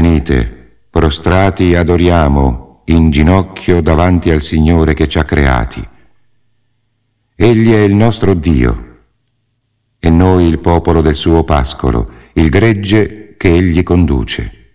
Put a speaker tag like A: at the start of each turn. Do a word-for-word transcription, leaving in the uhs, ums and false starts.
A: Venite, prostrati adoriamo, in ginocchio davanti al Signore che ci ha creati. Egli è il nostro Dio, e noi il popolo del suo pascolo, il gregge che Egli conduce.